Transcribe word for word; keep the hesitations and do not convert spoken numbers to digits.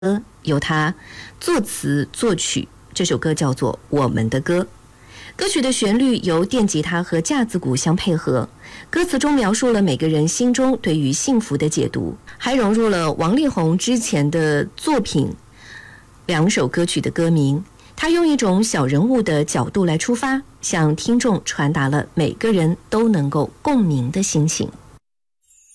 由他作词作曲，这首歌叫做《我们的歌》。歌曲的旋律由电吉他和架子鼓相配合，歌词中描述了每个人心中对于幸福的解读，还融入了王力宏之前的作品两首歌曲的歌名。他用一种小人物的角度来出发，向听众传达了每个人都能够共鸣的心情。